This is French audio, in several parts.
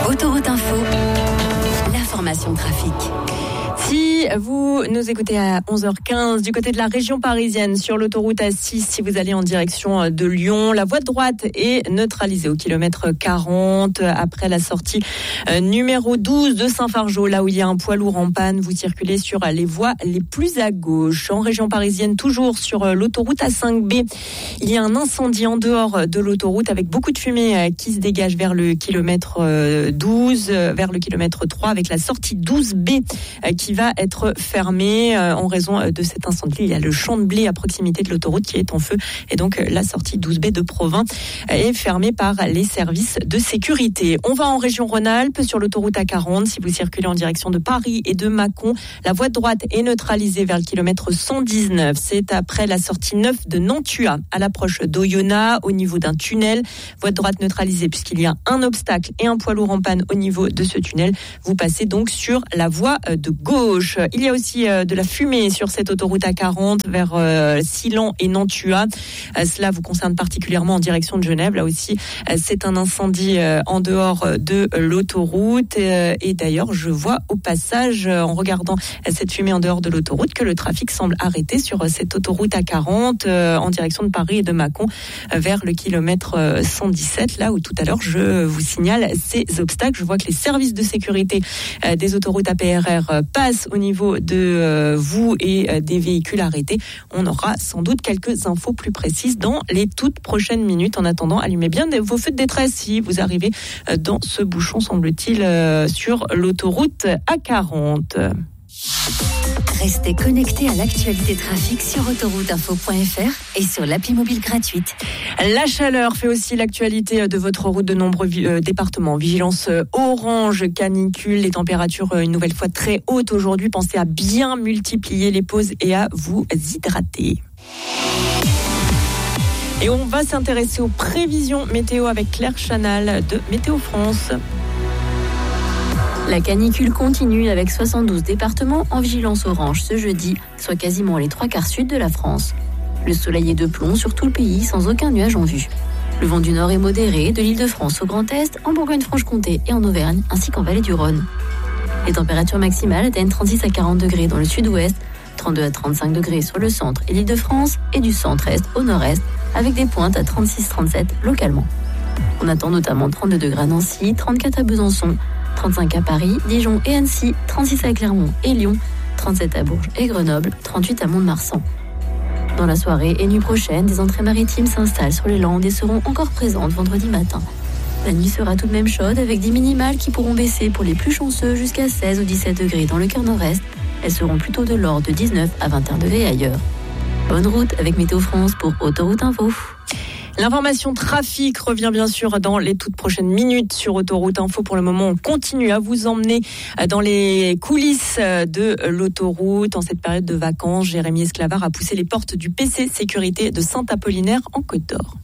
Autoroute Info, l'information trafic. Si vous nous écoutez à 11h15 du côté de la région parisienne sur l'autoroute A6, si vous allez en direction de Lyon, la voie de droite est neutralisée au kilomètre 40 après la sortie numéro 12 de Saint-Fargeau, là où il y a un poids lourd en panne. Vous circulez sur les voies les plus à gauche. En région parisienne, toujours sur l'autoroute A5B, il y a un incendie en dehors de l'autoroute avec beaucoup de fumée qui se dégage vers le kilomètre 12, vers le kilomètre 3 avec la sortie 12B qui va être fermé en raison de cet incendie. Il y a le champ de blé à proximité de l'autoroute qui est en feu et donc la sortie 12B de Provins est fermée par les services de sécurité. On va en région Rhône-Alpes sur l'autoroute A40. Si vous circulez en direction de Paris et de Mâcon, la voie de droite est neutralisée vers le kilomètre 119. C'est après la sortie 9 de Nantua à l'approche d'Oyonnax au niveau d'un tunnel. Voie de droite neutralisée puisqu'il y a un obstacle et un poids lourd en panne au niveau de ce tunnel. Vous passez donc sur la voie de gauche. Il y a aussi de la fumée sur cette autoroute A40 vers Silan et Nantua. Cela vous concerne particulièrement en direction de Genève. Là aussi, c'est un incendie en dehors de l'autoroute. Et d'ailleurs, je vois au passage, en regardant cette fumée en dehors de l'autoroute, que le trafic semble arrêté sur cette autoroute A40 en direction de Paris et de Mâcon vers le kilomètre 117. Là où tout à l'heure, je vous signale ces obstacles. Je vois que les services de sécurité des autoroutes APRR passent au niveau de vous et des véhicules arrêtés. On aura sans doute quelques infos plus précises dans les toutes prochaines minutes. En attendant, allumez bien vos feux de détresse si vous arrivez dans ce bouchon, semble-t-il, sur l'autoroute A40. Restez connectés à l'actualité trafic sur autorouteinfo.fr et sur l'appli mobile gratuite. La chaleur fait aussi l'actualité de votre route de nombreux départements. Vigilance orange, canicule, les températures une nouvelle fois très hautes aujourd'hui. Pensez à bien multiplier les pauses et à vous hydrater. Et on va s'intéresser aux prévisions météo avec Claire Chanal de Météo France. La canicule continue avec 72 départements en vigilance orange ce jeudi, soit quasiment les 3/4 sud de la France. Le soleil est de plomb sur tout le pays sans aucun nuage en vue. Le vent du nord est modéré de l'Île-de-France au Grand Est, en Bourgogne-Franche-Comté et en Auvergne, ainsi qu'en vallée du Rhône. Les températures maximales atteignent 36 à 40 degrés dans le sud-ouest, 32 à 35 degrés sur le centre et l'Île-de-France et du centre-est au nord-est, avec des pointes à 36-37 localement. On attend notamment 32 degrés à Nancy, 34 à Besançon, 35 à Paris, Dijon et Annecy, 36 à Clermont et Lyon, 37 à Bourges et Grenoble, 38 à Mont-de-Marsan. Dans la soirée et nuit prochaine, des entrées maritimes s'installent sur les Landes et seront encore présentes vendredi matin. La nuit sera tout de même chaude avec des minimales qui pourront baisser pour les plus chanceux jusqu'à 16 ou 17 degrés dans le cœur nord-est. Elles seront plutôt de l'ordre de 19 à 21 degrés ailleurs. Bonne route avec Météo France pour Autoroute Info. L'information trafic revient bien sûr dans les toutes prochaines minutes sur Autoroute Info. Pour le moment, on continue à vous emmener dans les coulisses de l'autoroute. En cette période de vacances, Jérémy Esclavard a poussé les portes du PC Sécurité de Saint-Apollinaire en Côte d'Or.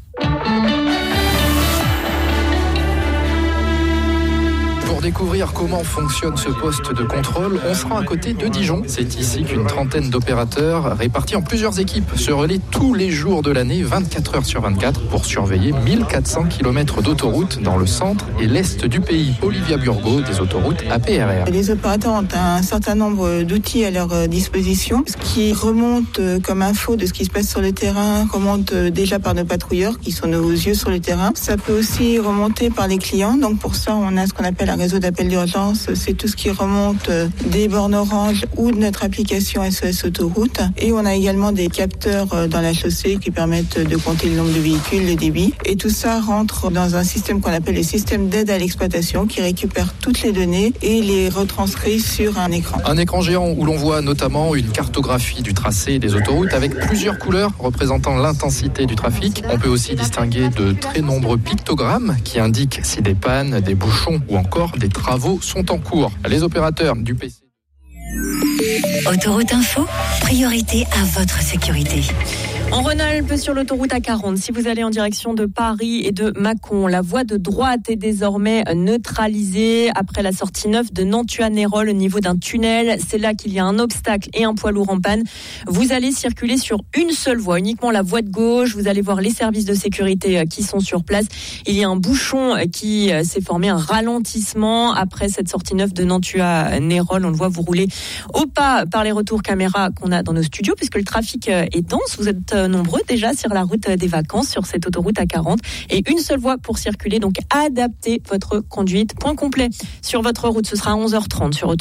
Pour découvrir comment fonctionne ce poste de contrôle, on sera à côté de Dijon. C'est ici qu'une trentaine d'opérateurs répartis en plusieurs équipes se relaient tous les jours de l'année, 24 heures sur 24, pour surveiller 1400 km d'autoroutes dans le centre et l'est du pays. Olivia Burgot, des autoroutes APRR. Les opérateurs ont un certain nombre d'outils à leur disposition. Ce qui remonte comme info de ce qui se passe sur le terrain remonte déjà par nos patrouilleurs qui sont nos yeux sur le terrain. Ça peut aussi remonter par les clients. Donc pour ça, on a ce qu'on appelle un réseau d'appel d'urgence. C'est tout ce qui remonte des bornes orange ou de notre application SOS Autoroute. Et on a également des capteurs dans la chaussée qui permettent de compter le nombre de véhicules, le débit. Et tout ça rentre dans un système qu'on appelle le système d'aide à l'exploitation qui récupère toutes les données et les retranscrit sur un écran. Un écran géant où l'on voit notamment une cartographie du tracé des autoroutes avec plusieurs couleurs représentant l'intensité du trafic. On peut aussi distinguer de très nombreux pictogrammes qui indiquent si des pannes, des bouchons ou encore des travaux sont en cours. Les opérateurs du PC. Autoroute Info, priorité à votre sécurité. En Rhône-Alpes, sur l'autoroute A40, si vous allez en direction de Paris et de Mâcon, la voie de droite est désormais neutralisée après la sortie 9 de Nantua-Nérol au niveau d'un tunnel. C'est là qu'il y a un obstacle et un poids lourd en panne. Vous allez circuler sur une seule voie, uniquement la voie de gauche. Vous allez voir les services de sécurité qui sont sur place. Il y a un bouchon qui s'est formé, un ralentissement après cette sortie 9 de Nantua-Nérol. On le voit, vous roulez au pas par les retours caméra qu'on a dans nos studios puisque le trafic est dense. Vous êtes nombreux déjà sur la route des vacances, sur cette autoroute A40 et une seule voie pour circuler. Donc adaptez votre conduite. Point complet sur votre route. Ce sera à 11h30 sur autoroute.